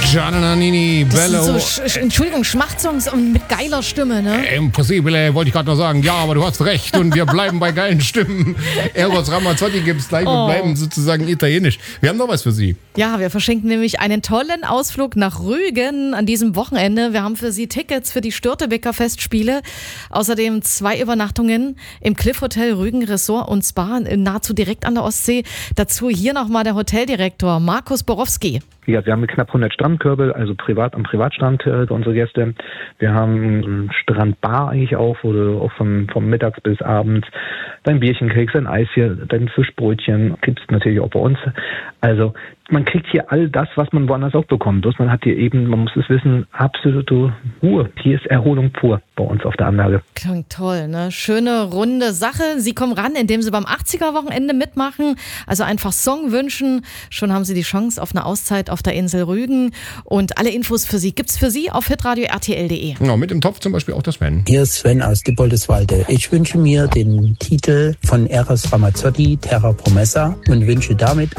Gianna Nannini, Das Bello. sind so, Entschuldigung, Schmachtsongs und mit geiler Stimme, ne? Impossibile, wollte ich gerade noch sagen. Ja, aber du hast recht und wir bleiben bei geilen Stimmen. Eros Ramazzotti gibt's gleich, wir bleiben sozusagen italienisch. Wir haben noch was für Sie. Ja, wir verschenken nämlich einen tollen Ausflug nach Rügen an diesem Wochenende. Wir haben für Sie Tickets für die Störtebeker Festspiele. Außerdem 2 Übernachtungen im Cliff Hotel Rügen Resort und Spa, nahezu direkt an der Ostsee. Dazu hier nochmal der Hoteldirektor Markus Borowski. Ja, wir haben knapp 100 Strandkörbe, also am Privatstrand für unsere Gäste. Wir haben eine Strandbar eigentlich auch, wo du auch vom Mittags bis abends dein Bierchen kriegst, dein Eis hier, dein Fischbrötchen gibt's natürlich auch bei uns. Also man kriegt hier all das, was man woanders auch bekommt. Bloß man hat hier eben, man muss es wissen, absolute Ruhe. Hier ist Erholung pur bei uns auf der Anlage. Klingt toll, ne? Schöne, runde Sache. Sie kommen ran, indem Sie beim 80er-Wochenende mitmachen. Also einfach Song wünschen. Schon haben Sie die Chance auf eine Auszeit auf der Insel Rügen. Und alle Infos für Sie gibt's für Sie auf hitradio RTL.de. Genau, mit im Topf zum Beispiel auch der Sven. Hier ist Sven aus Dippoldeswalde. Ich wünsche mir den Titel von Eros Ramazzotti, Terra Promessa, und wünsche damit